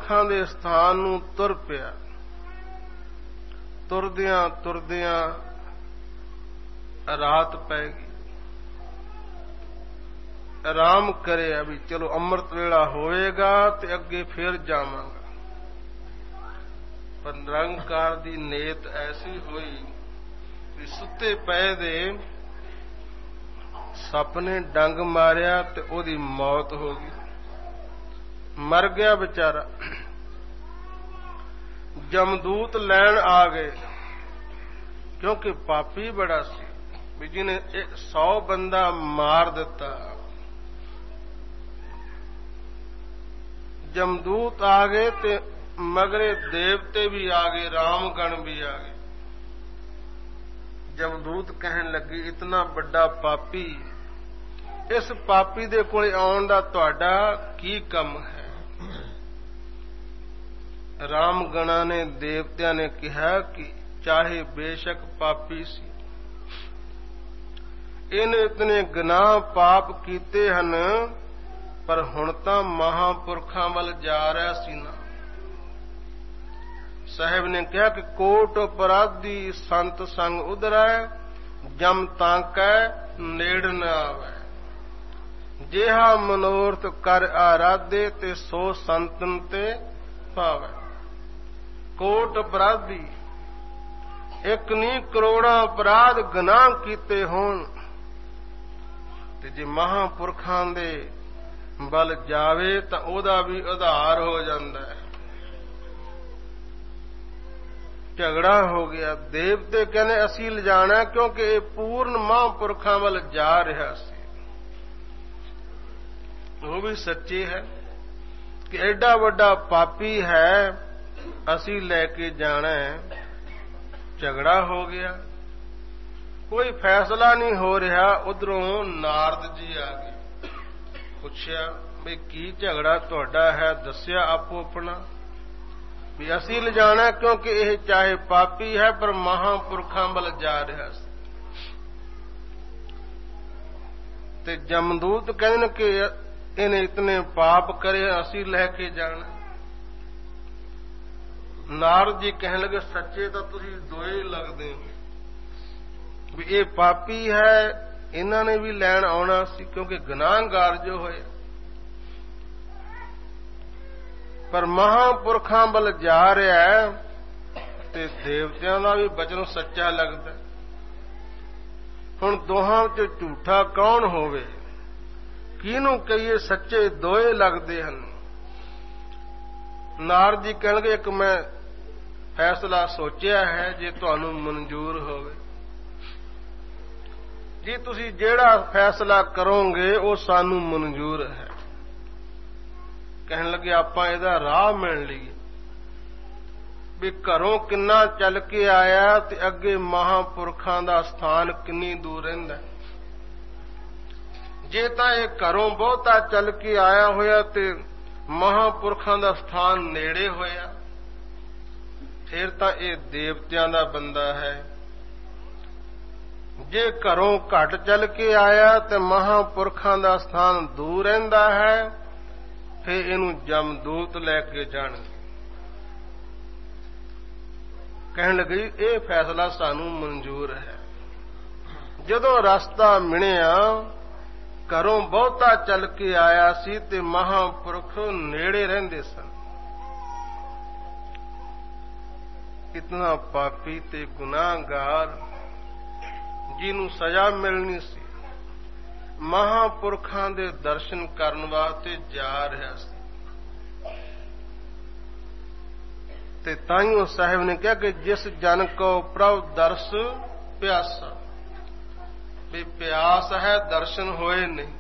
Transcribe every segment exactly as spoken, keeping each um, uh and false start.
ਪੁਰਖਾਂ ਦੇ ਸਥਾਨ ਨੂੰ ਤੁਰ ਪਿਆ। ਤੁਰਦਿਆਂ ਤੁਰਦਿਆਂ ਰਾਤ ਪੈ ਗਈ। ਆਰਾਮ ਕਰਿਆ ਵੀ ਚਲੋ ਅੰਮ੍ਰਿਤ ਵੇਲਾ ਹੋਏਗਾ ਤੇ ਅੱਗੇ ਫੇਰ ਜਾਵਾਂਗਾ। ਪਰ ਨਿਰੰਕਾਰ ਦੀ ਨੇਤ ਐਸੀ ਹੋਈ ਵੀ ਸੁੱਤੇ ਪਏ ਦੇ ਸੱਪ ਨੇ ਡੰਗ ਮਾਰਿਆ ਤੇ ਉਹਦੀ ਮੌਤ ਹੋ ਗਈ, ਮਰ ਗਿਆ ਵਿਚਾਰਾ। ਜਮਦੂਤ ਲੈਣ ਆ ਗਏ, ਕਿਉਂਕਿ ਪਾਪੀ ਬੜਾ ਸੀ ਵੀ ਜਿਹਨੇ ਸੌ ਬੰਦਾ ਮਾਰ ਦਿੱਤਾ। ਜਮਦੂਤ ਆ ਗਏ ਤੇ ਮਗਰੇ ਦੇਵਤੇ ਵੀ ਆ ਗਏ, ਰਾਮਗਣ ਵੀ ਆ ਗਏ। ਜਮਦੂਤ ਕਹਿਣ ਲੱਗੇ, ਇਤਨਾ ਵੱਡਾ ਪਾਪੀ, ਇਸ ਪਾਪੀ ਦੇ ਕੋਲ ਆਉਣ ਦਾ ਤੁਹਾਡਾ ਕੀ ਕੰਮ ਹੈ? ਰਾਮਗਣਾਂ ਨੇ, ਦੇਵਤਿਆਂ ਨੇ ਕਿਹਾ ਕਿ ਚਾਹੇ ਬੇਸ਼ੱਕ ਪਾਪੀ ਸੀ, ਇਹਨੇ ਇਤਨੇ ਗੁਨਾਹ ਪਾਪ ਕੀਤੇ ਹਨ, ਪਰ ਹੁਣ ਤਾਂ ਮਹਾਂਪੁਰਖਾਂ ਵੱਲ ਜਾ ਰਿਹਾ ਸੀ ਨਾ। ਸਾਹਿਬ ਨੇ ਕਿਹਾ ਕਿ ਕੋਟ ਅਪਰਾਧੀ ਸੰਤ ਸੰਗ ਉਧਰੈ, ਜਮ ਤਾਂਕੈ ਨੇੜ ਨ ਆਵੈ। ਜਿਹਾ ਮਨੋਰਥ ਕਰ ਆਰਾਧੇ ਤੇ ਸੋ ਸੰਤਨ ਤੇ ਪਾਵੈ। ਕੋਟ ਅਪਰਾਧੀ, ਇੱਕ ਨਹੀਂ ਕਰੋੜਾਂ ਅਪਰਾਧ ਗੁਨਾਹ ਕੀਤੇ ਹੋਣ ਤੇ ਜੇ ਮਹਾਂਪੁਰਖਾਂ ਦੇ ਵੱਲ ਜਾਵੇ ਤਾਂ ਉਹਦਾ ਵੀ ਉਧਾਰ ਹੋ ਜਾਂਦਾ ਹੈ। ਝਗੜਾ ਹੋ ਗਿਆ। ਦੇਵਤੇ ਕਹਿੰਦੇ ਅਸੀਂ ਲਿਜਾਣਾ, ਕਿਉਂਕਿ ਇਹ ਪੂਰਨ ਮਹਾਂਪੁਰਖਾਂ ਵੱਲ ਜਾ ਰਿਹਾ ਸੀ। ਉਹ ਵੀ ਸੱਚੇ ਹੈ ਕਿ ਐਡਾ ਵੱਡਾ ਪਾਪੀ ਹੈ, ਅਸੀਂ ਲੈ ਕੇ ਜਾਣਾ ਹੈ। ਝਗੜਾ ਹੋ ਗਿਆ, ਕੋਈ ਫੈਸਲਾ ਨਹੀਂ ਹੋ ਰਿਹਾ। ਉਧਰੋਂ ਨਾਰਦ ਜੀ ਆ ਗਏ, ਪੁੱਛਿਆ ਵੀ ਕੀ ਝਗੜਾ ਤੁਹਾਡਾ ਹੈ, ਦੱਸਿਆ ਆਪੋ ਆਪਣਾ ਵੀ ਅਸੀਂ ਲਿਜਾਣਾ, ਕਿਉਂਕਿ ਇਹ ਚਾਹੇ ਪਾਪੀ ਹੈ ਪਰ ਮਹਾਂਪੁਰਖਾਂ ਵੱਲ ਜਾ ਰਿਹਾ ਸੀ। ਤੇ ਜਮਦੂਤ ਕਹਿੰਦੇ ਨੇ ਕਿ ਇਹਨੇ ਇਤਨੇ ਪਾਪ ਕਰੇ, ਅਸੀਂ ਲੈ ਕੇ ਜਾਣਾ। ਨਾਰਦ ਜੀ ਕਹਿਣ ਲੱਗੇ, ਸੱਚੇ ਤਾਂ ਤੁਸੀਂ ਦੋਏ ਲੱਗਦੇ ਹੋ ਵੀ ਇਹ ਪਾਪੀ ਹੈ, ਇਹਨਾਂ ਨੇ ਵੀ ਲੈਣ ਆਉਣਾ ਸੀ, ਕਿਉਂਕਿ ਗੁਨਾਹਗਾਰ ਜੋ ਹੋਏ, ਪਰ ਮਹਾਂਪੁਰਖਾਂ ਵੱਲ ਜਾ ਰਿਹਾ ਹੈ ਤੇ ਦੇਵਤਿਆਂ ਦਾ ਵੀ ਬਚਨ ਸੱਚਾ ਲੱਗਦਾ। ਹੁਣ ਦੋਹਾਂ ਚ ਝੂਠਾ ਕੌਣ ਹੋਵੇ? ਕਿਹਨੂੰ ਕਹੀਏ? ਸੱਚੇ ਦੋਏ ਲੱਗਦੇ ਹਨ। ਨਾਰਦ ਜੀ ਕਹਿਣਗੇ, ਇੱਕ ਮੈਂ ਫੈਸਲਾ ਸੋਚਿਆ ਹੈ, ਜੇ ਤੁਹਾਨੂੰ ਮਨਜ਼ੂਰ ਹੋਵੇ। ਜੀ ਤੁਸੀਂ ਜਿਹੜਾ ਫੈਸਲਾ ਕਰੋਗੇ ਉਹ ਸਾਨੂੰ ਮਨਜ਼ੂਰ ਹੈ। ਕਹਿਣ ਲੱਗੇ, ਆਪਾਂ ਇਹਦਾ ਰਾਹ ਮਿਲ ਲਈਏ ਵੀ ਘਰੋਂ ਕਿੰਨਾ ਚੱਲ ਕੇ ਆਇਆ ਤੇ ਅੱਗੇ ਮਹਾਂਪੁਰਖਾਂ ਦਾ ਸਥਾਨ ਕਿੰਨੀ ਦੂਰ ਰਹਿੰਦਾ। ਜੇ ਤਾਂ ਇਹ ਘਰੋਂ ਬਹੁਤਾ ਚੱਲ ਕੇ ਆਇਆ ਹੋਇਆ ਤੇ ਮਹਾਂਪੁਰਖਾਂ ਦਾ ਸਥਾਨ ਨੇੜੇ ਹੋਇਆ, ਫਿਰ ਤਾਂ ਇਹ ਦੇਵਤਿਆਂ ਦਾ ਬੰਦਾ ਹੈ। ਜੇ ਘਰੋਂ ਘੱਟ ਚੱਲ ਕੇ ਆਇਆ ਤੇ ਮਹਾਂਪੁਰਖਾਂ ਦਾ ਸਥਾਨ ਦੂਰ ਰਹਿੰਦਾ ਹੈ, ਫਿਰ ਇਹਨੂੰ ਜਮਦੂਤ ਲੈ ਕੇ ਜਾਣਗੇ। ਕਹਿਣ ਲੱਗੇ, ਇਹ ਫੈਸਲਾ ਸਾਨੂੰ ਮਨਜ਼ੂਰ ਹੈ। ਜਦੋਂ ਰਸਤਾ ਮਿਲਿਆ, ਘਰੋਂ ਬਹੁਤਾ ਚੱਲ ਕੇ ਆਇਆ ਸੀ ਤੇ ਮਹਾਂਪੁਰਖ ਨੇੜੇ ਰਹਿੰਦੇ ਸਨ। ਇਤਨਾ ਪਾਪੀ ਤੇ ਗੁਨਾਹਗਾਰ, ਜਿਹਨੂੰ ਸਜ਼ਾ ਮਿਲਣੀ ਸੀ, ਮਹਾਂਪੁਰਖਾਂ ਦੇ ਦਰਸ਼ਨ ਕਰਨ ਵਾਸਤੇ ਜਾ ਰਿਹਾ ਸੀ। ਤੇ ਤਾਈਓ ਸਾਹਿਬ ਨੇ ਕਿਹਾ ਕਿ ਜਿਸ ਜਨ ਕੋ ਪ੍ਰਭ ਦਰਸ ਪਿਆਸਾ, ਵੀ ਪਿਆਸ ਹੈ, ਦਰਸ਼ਨ ਹੋਏ ਨਹੀਂ,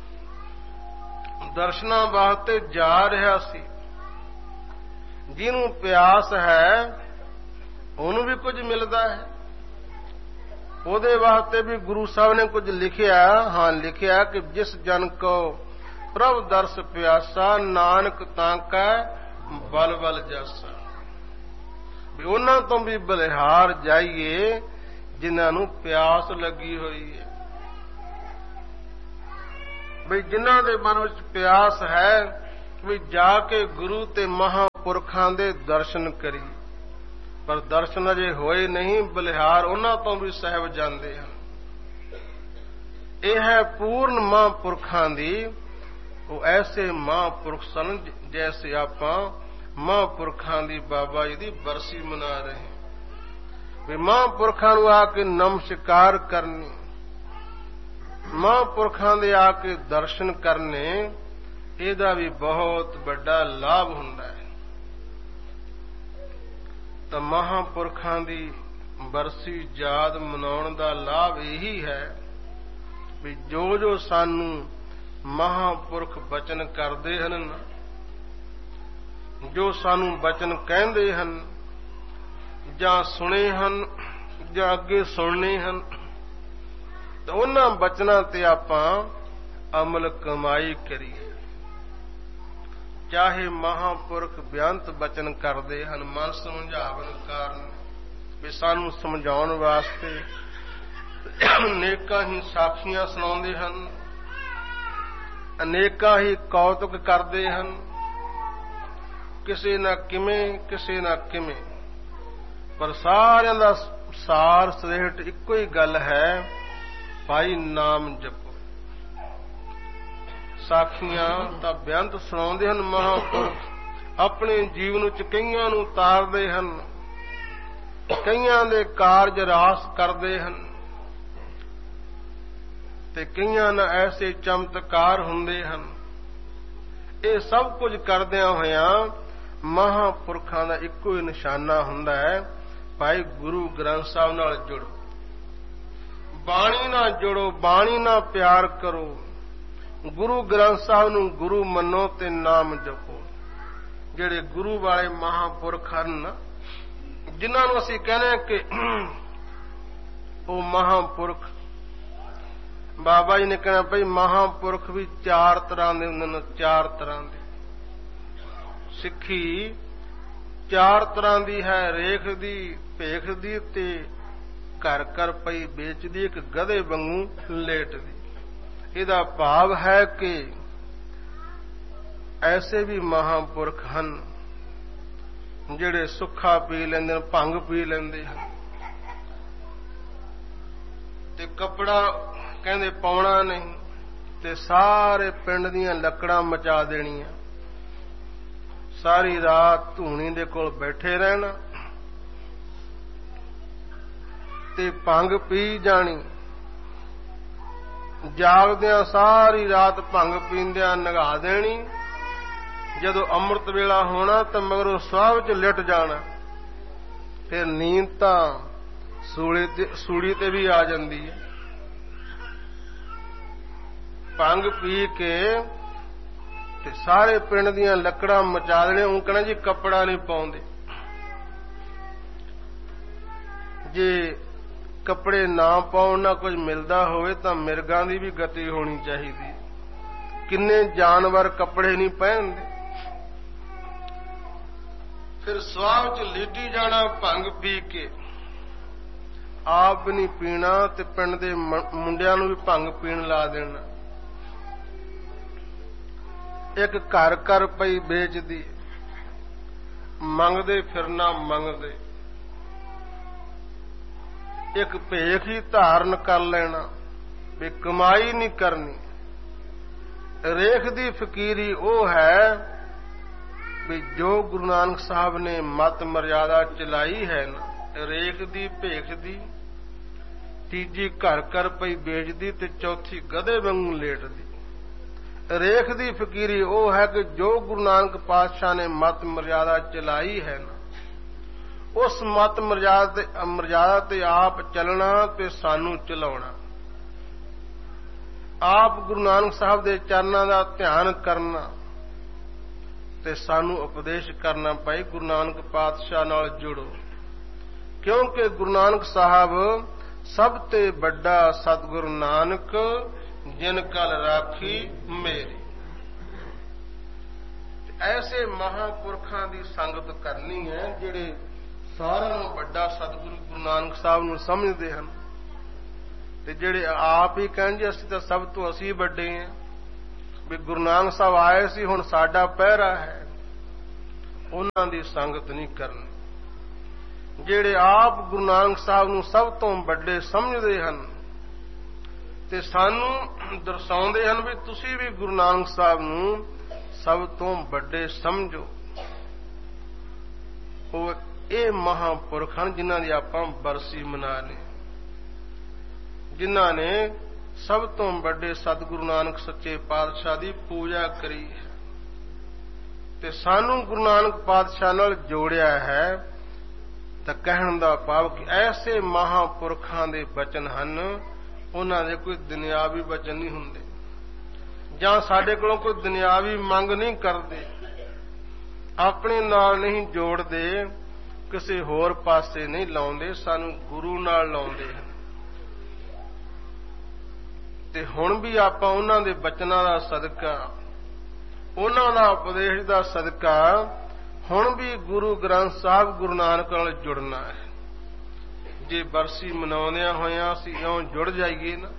ਦਰਸ਼ਨਾਂ ਵਾਸਤੇ ਜਾ ਰਿਹਾ ਸੀ। ਜਿਹਨੂੰ ਪਿਆਸ ਹੈ ਉਹਨੂੰ ਵੀ ਕੁਝ ਮਿਲਦਾ ਹੈ। ਉਹਦੇ ਵਾਸਤੇ ਵੀ ਗੁਰੂ ਸਾਹਿਬ ਨੇ ਕੁਝ ਲਿਖਿਆ। ਹਾਂ, ਲਿਖਿਆ ਕਿ ਜਿਸ ਜਨ ਕੋ ਪ੍ਰਭ ਦਰਸ ਪਿਆਸਾ, ਨਾਨਕ ਤਾਂ ਕੈ ਬਲ ਬਲ ਜਾਸਾ। ਵੀ ਉਹਨਾਂ ਤੋਂ ਵੀ ਬਲਿਹਾਰ ਜਾਈਏ ਜਿਨ੍ਹਾਂ ਨੂੰ ਪਿਆਸ ਲੱਗੀ ਹੋਈ ਹੈ। ਵੀ ਜਿਨ੍ਹਾਂ ਦੇ ਮਨ ਵਿੱਚ ਪਿਆਸ ਹੈ ਵੀ ਜਾ ਕੇ ਗੁਰੂ ਤੇ ਮਹਾ ਪੁਰਖਾਂ ਦੇ ਦਰਸ਼ਨ ਕਰੀ, ਪਰ ਦਰਸ਼ਨ ਅਜੇ ਹੋਏ ਨਹੀਂ, ਬਲਿਹਾਰ ਉਹਨਾਂ ਤੋਂ ਵੀ ਸਹਿਬ ਜਾਂਦੇ ਹਨ। ਇਹ ਹੈ ਪੂਰਨ ਮਹਾਂਪੁਰਖਾਂ ਦੀ। ਉਹ ਐਸੇ ਮਹਾਂਪੁਰਖ ਸਨ ਜੈਸੇ ਆਪਾਂ ਮਹਾਂਪੁਰਖਾਂ ਦੀ ਬਾਬਾ ਜੀ ਦੀ ਬਰਸੀ ਮਨਾ ਰਹੇ ਵੀ ਮਹਾਂਪੁਰਖਾਂ ਨੂੰ ਆ ਕੇ ਨਮਸਕਾਰ ਕਰਨੀ, ਮਹਾਂਪੁਰਖਾਂ ਦੇ ਆ ਕੇ ਦਰਸ਼ਨ ਕਰਨੇ, ਇਹਦਾ ਵੀ ਬਹੁਤ ਵੱਡਾ ਲਾਭ ਹੁੰਦਾ ਹੈ। ਤਾਂ ਮਹਾਂਪੁਰਖਾਂ ਦੀ ਬਰਸੀ ਯਾਦ ਮਨਾਉਣ ਦਾ ਲਾਭ ਇਹੀ ਹੈ ਵੀ ਜੋ ਜੋ ਸਾਨੂੰ ਮਹਾਂਪੁਰਖ ਬਚਨ ਕਰਦੇ ਹਨ, ਜੋ ਸਾਨੂੰ ਬਚਨ ਕਹਿੰਦੇ ਹਨ ਜਾਂ ਸੁਣੇ ਹਨ ਜਾਂ ਅੱਗੇ ਸੁਣਨੇ ਹਨ, ਤਾਂ ਉਹਨਾਂ ਬਚਨਾਂ ਤੇ ਆਪਾਂ ਅਮਲ ਕਮਾਈ ਕਰੀਏ। ਚਾਹੇ ਮਹਾਂਪੁਰਖ ਬੇਅੰਤ ਬਚਨ ਕਰਦੇ ਹਨ ਮਨ ਸਮਝਾਵਨ ਕਾਰਨ, ਵੀ ਸਾਨੂੰ ਸਮਝਾਉਣ ਵਾਸਤੇ ਅਨੇਕਾਂ ਹੀ ਸਾਖੀਆਂ ਸੁਣਾਉਂਦੇ ਹਨ, ਅਨੇਕਾਂ ਹੀ ਕੌਤਕ ਕਰਦੇ ਹਨ, ਕਿਸੇ ਨਾ ਕਿਵੇਂ ਕਿਸੇ ਨਾ ਕਿਵੇਂ, ਪਰ ਸਾਰਿਆਂ ਦਾ ਸਾਰ ਸਲੇਟ ਇੱਕੋ ਹੀ ਗੱਲ ਹੈ, ਭਾਈ ਨਾਮ ਜਪੋ। ਸਾਖੀਆਂ ਤਾਂ ਬੇਅੰਤ ਸੁਣਾਉਂਦੇ ਹਨ ਮਹਾਂਪੁਰਖ, ਆਪਣੇ ਜੀਵਨ ਵਿੱਚ ਕਈਆਂ ਨੂੰ ਉਤਾਰਦੇ ਹਨ, ਕਈਆਂ ਦੇ ਕਾਰਜ ਰਾਸ ਕਰਦੇ ਹਨ, ਤੇ ਕਈਆਂ ਨਾਲ ਐਸੇ ਚਮਤਕਾਰ ਹੁੰਦੇ ਹਨ। ਇਹ ਸਭ ਕੁਝ ਕਰਦਿਆਂ ਹੋਇਆਂ ਮਹਾਂਪੁਰਖਾਂ ਦਾ ਇੱਕੋ ਹੀ ਨਿਸ਼ਾਨਾ ਹੁੰਦਾ ਹੈ, ਭਾਈ ਗੁਰੂ ਗ੍ਰੰਥ ਸਾਹਿਬ ਨਾਲ ਜੁੜੋ, ਬਾਣੀ ਨਾਲ ਜੁੜੋ, ਬਾਣੀ ਨਾਲ ਪਿਆਰ ਕਰੋ, ਗੁਰੂ ਗ੍ਰੰਥ ਸਾਹਿਬ ਨੂੰ ਗੁਰੂ ਮੰਨੋ ਤੇ ਨਾਮ ਜਪੋ। ਜਿਹੜੇ ਗੁਰੂ ਵਾਲੇ ਮਹਾਂਪੁਰਖ ਹਨ, ਜਿਨ੍ਹਾਂ ਨੂੰ ਅਸੀਂ ਕਹਿੰਦੇ ਕਿ ਉਹ ਮਹਾਂਪੁਰਖ, ਬਾਬਾ ਜੀ ਨੇ ਕਹਿਣਾ ਭਈ ਮਹਾਂਪੁਰਖ ਵੀ ਚਾਰ ਤਰ੍ਹਾਂ ਦੇ ਹੁੰਦੇ ਨੇ, ਚਾਰ ਤਰ੍ਹਾਂ ਦੇ। ਸਿੱਖੀ ਚਾਰ ਤਰ੍ਹਾਂ ਦੀ ਹੈ, ਰੇਖ ਦੀ, ਭੇਖ ਦੀ ਤੇ ਘਰ ਘਰ ਪਈ ਵੇਚਦੀ, ਇੱਕ ਗਧੇ ਵਾਂਗੂ ਲੇਟਦੀ। ਇਹਦਾ ਭਾਵ ਹੈ ਕਿ ਐਸੇ ਵੀ ਮਹਾਂਪੁਰਖ ਹਨ ਜਿਹੜੇ ਸੁੱਖਾ ਪੀ ਲੈਂਦੇ ਨੇ, ਭੰਗ ਪੀ ਲੈਂਦੇ ਹਨ, ਤੇ ਕੱਪੜਾ ਕਹਿੰਦੇ ਪਾਉਣਾ ਨਹੀਂ, ਤੇ ਸਾਰੇ ਪਿੰਡ ਦੀਆਂ ਲੱਕੜਾਂ ਮਚਾ ਦੇਣੀਆਂ, ਸਾਰੀ ਰਾਤ ਧੂਣੀ ਦੇ ਕੋਲ ਬੈਠੇ ਰਹਿਣਾ ਤੇ ਭੰਗ ਪੀ ਜਾਣੀ, ਜਾਗਦਿਆਂ ਸਾਰੀ ਰਾਤ ਭੰਗ ਪੀਂਦਿਆਂ ਨਗਾ ਦੇਣੀ। ਜਦੋਂ ਅੰਮ੍ਰਿਤ ਵੇਲਾ ਹੋਣਾ ਤਾਂ ਮਗਰੋਂ ਸਵਾਹ ਵਿੱਚ ਲਿਟ ਜਾਣਾ, ਫਿਰ ਨੀਂਦ ਤਾਂ ਸੂਲੀ ਤੇ ਸੂਲੀ ਤੇ ਵੀ ਆ ਜਾਂਦੀ ਹੈ। ਭੰਗ ਪੀ ਕੇ ਤੇ ਸਾਰੇ ਪਿੰਡ ਦੀਆਂ ਲੱਕੜਾਂ ਮਚਾ ਦੇਣੇ। ਉਹ ਕਹਿਣਾ ਜੀ ਕੱਪੜਾ ਨਹੀਂ ਪਾਉਂਦੇ, ਜੇ ਕੱਪੜੇ ਨਾ ਪਾਉਣ ਨਾਲ ਕੁਝ ਮਿਲਦਾ ਹੋਵੇ ਤਾਂ ਮਿਰਗਾਂ ਦੀ ਵੀ ਗਤੀ ਹੋਣੀ ਚਾਹੀਦੀ। ਕਿੰਨੇ ਜਾਨਵਰ ਕੱਪੜੇ ਨਹੀਂ ਪਹਿਨਦੇ। ਫਿਰ ਸਵਾਹ ਵਿੱਚ ਲੇਟੀ ਜਾਣਾ ਭੰਗ ਪੀ ਕੇ, ਆਪ ਵੀ ਨਹੀਂ ਪੀਣਾ ਤੇ ਪਿੰਡ ਦੇ ਮੁੰਡਿਆਂ ਨੂੰ ਵੀ ਭੰਗ ਪੀਣ ਲਾ ਦੇਣਾ। ਇੱਕ ਘਰ ਘਰ ਪਈ ਵੇਚਦੀ, ਮੰਗਦੇ ਫਿਰਨਾ ਮੰਗਦੇ, ਇੱਕ ਭੇਖ ਹੀ ਧਾਰਨ ਕਰ ਲੈਣਾ ਵੀ ਕਮਾਈ ਨਹੀਂ ਕਰਨੀ। ਰੇਖ ਦੀ ਫਕੀਰੀ ਉਹ ਹੈ ਵੀ ਜੋ ਗੁਰੂ ਨਾਨਕ ਸਾਹਿਬ ਨੇ ਮਤ ਮਰਿਆਦਾ ਚਲਾਈ ਹੈ ਨਾ, ਰੇਖ ਦੀ, ਭੇਖ ਦੀ, ਤੀਜੀ ਘਰ ਘਰ ਪਈ ਵੇਚਦੀ ਤੇ ਚੌਥੀ ਗਧੇ ਵਾਂਗੂ ਲੇਟਦੀ। ਰੇਖ ਦੀ ਫਕੀਰੀ ਉਹ ਹੈ ਕਿ ਜੋ ਗੁਰੂ ਨਾਨਕ ਪਾਤਸ਼ਾਹ ਨੇ ਮਤ ਮਰਿਆਦਾ ਚਲਾਈ ਹੈ ਨਾ, ਉਸ ਮਤ ਮਰਿਆਦਾ ਤੇ ਮਰਿਆਦਾ ਤੇ ਆਪ ਚੱਲਣਾ ਤੇ ਸਾਨੂੰ ਚਲਾਉਣਾ, ਆਪ ਗੁਰੂ ਨਾਨਕ ਸਾਹਿਬ ਦੇ ਚਰਨਾਂ ਦਾ ਧਿਆਨ ਕਰਨਾ ਤੇ ਸਾਨੂੰ ਉਪਦੇਸ਼ ਕਰਨਾ। ਭਾਈ ਗੁਰੂ ਨਾਨਕ ਪਾਤਸ਼ਾਹ ਨਾਲ ਜੁੜੋ, ਕਿਉਂਕਿ ਗੁਰੂ ਨਾਨਕ ਸਾਹਿਬ ਸਭ ਤੇ ਵੱਡਾ ਸਤਿਗੁਰੂ ਨਾਨਕ ਜਿਨ ਕਲ ਰਾਖੀ ਮੇਰੀ। ਐਸੇ ਮਹਾਂਪੁਰਖਾਂ ਦੀ ਸੰਗਤ ਕਰਨੀ ਹੈ ਜਿਹੜੇ ਸਾਰਿਆਂ ਨੂੰ ਵੱਡਾ ਸਤਿਗੁਰੂ ਗੁਰੂ ਨਾਨਕ ਸਾਹਿਬ ਨੂੰ ਸਮਝਦੇ ਹਨ, ਤੇ ਜਿਹੜੇ ਆਪ ਹੀ ਕਹਿੰਦੇ ਅਸੀਂ ਤਾਂ ਸਭ ਤੋਂ ਅਸੀਂ ਵੱਡੇ ਹਾਂ, ਵੀ ਗੁਰੂ ਨਾਨਕ ਸਾਹਿਬ ਆਏ ਸੀ ਹੁਣ ਸਾਡਾ ਪਹਿਰਾ ਹੈ, ਉਹਨਾਂ ਦੀ ਸੰਗਤ ਨਹੀਂ ਕਰਨੀ। ਜਿਹੜੇ ਆਪ ਗੁਰੂ ਨਾਨਕ ਸਾਹਿਬ ਨੂੰ ਸਭ ਤੋਂ ਵੱਡੇ ਸਮਝਦੇ ਹਨ ਤੇ ਸਾਨੂੰ ਦਰਸਾਉਂਦੇ ਹਨ ਵੀ ਤੁਸੀਂ ਵੀ ਗੁਰੂ ਨਾਨਕ ਸਾਹਿਬ ਨੂੰ ਸਭ ਤੋਂ ਵੱਡੇ ਸਮਝੋ, ਉਹ ਇਹ ਮਹਾਂਪੁਰਖ ਹਨ ਜਿਨ੍ਹਾਂ ਦੀ ਆਪਾਂ ਬਰਸੀ ਮਨਾ ਲਈ, ਜਿਨ੍ਹਾਂ ਨੇ ਸਭ ਤੋਂ ਵੱਡੇ ਸਤਿਗੁਰੂ ਨਾਨਕ ਸੱਚੇ ਪਾਤਸ਼ਾਹ ਦੀ ਪੂਜਾ ਕਰੀ ਹੈ ਤੇ ਸਾਨੂੰ ਗੁਰੂ ਨਾਨਕ ਪਾਤਸ਼ਾਹ ਨਾਲ ਜੋੜਿਆ ਹੈ। ਤਾਂ ਕਹਿਣ ਦਾ ਭਾਵ ਕਿ ਐਸੇ ਮਹਾਂਪੁਰਖਾਂ ਦੇ ਬਚਨ ਹਨ, ਉਹਨਾਂ ਦੇ ਕੋਈ ਦੁਨਿਆਵੀ ਬਚਨ ਨਹੀਂ ਹੁੰਦੇ, ਜਾਂ ਸਾਡੇ ਕੋਲੋਂ ਕੋਈ ਦੁਨਿਆਵੀ ਮੰਗ ਨਹੀਂ ਕਰਦੇ, ਆਪਣੇ ਨਾਲ ਨਹੀਂ ਜੋੜਦੇ, ਕਿਸੇ ਹੋਰ ਪਾਸੇ ਨਹੀਂ ਲਾਉਂਦੇ, ਸਾਨੂੰ ਗੁਰੂ ਨਾਲ ਲਾਉਂਦੇ ਹਨ। ਤੇ ਹੁਣ ਵੀ ਆਪਾਂ ਉਹਨਾਂ ਦੇ ਬਚਨਾਂ ਦਾ ਸਦਕਾ, ਉਹਨਾਂ ਦਾ ਉਪਦੇਸ਼ ਦਾ ਸਦਕਾ ਹੁਣ ਵੀ ਗੁਰੂ ਗ੍ਰੰਥ ਸਾਹਿਬ ਗੁਰੂ ਨਾਨਕ ਨਾਲ ਜੁੜਨਾ ਹੈ। ਜੇ ਬਰਸੀ ਮਨਾਉਂਦਿਆਂ ਹੋਇਆਂ ਅਸੀਂ ਇਉਂ ਜੁੜ ਜਾਈਏ ਨਾ,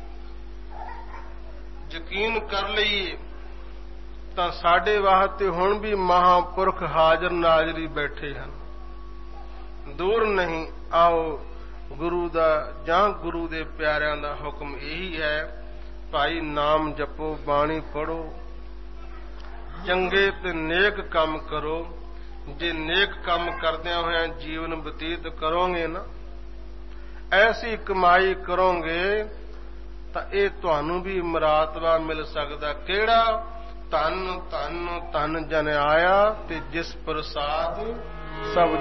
ਯਕੀਨ ਕਰ ਲਈਏ, ਤਾਂ ਸਾਡੇ ਵਾਸਤੇ ਹੁਣ ਵੀ ਮਹਾਂਪੁਰਖ ਹਾਜ਼ਰ ਨਾਜ਼ਰੀ ਬੈਠੇ ਹਨ, ਦੂਰ ਨਹੀਂ। ਆਓ ਗੁਰੂ ਦਾ ਜਾਂ ਗੁਰੂ ਦੇ ਪਿਆਰਿਆਂ ਦਾ ਹੁਕਮ ਇਹੀ ਹੈ, ਭਾਈ ਨਾਮ ਜਪੋ, ਬਾਣੀ ਪੜੋ, ਚੰਗੇ ਤੇ ਨੇਕ ਕੰਮ ਕਰੋ। ਜੇ ਨੇਕ ਕੰਮ ਕਰਦਿਆਂ ਹੋਇਆਂ ਜੀਵਨ ਬਤੀਤ ਕਰੋਗੇ ਨਾ, ਐਸੀ ਕਮਾਈ ਕਰੋਗੇ ਤਾਂ ਇਹ ਤੁਹਾਨੂੰ ਵੀ ਮਰਾਤਬਾ ਮਿਲ ਸਕਦਾ। ਕਿਹੜਾ? ਧੰਨ ਧੰਨ ਧੰਨ ਜਨ ਆਇਆ ਤੇ ਜਿਸ ਪ੍ਰਸਾਦ ਸਭ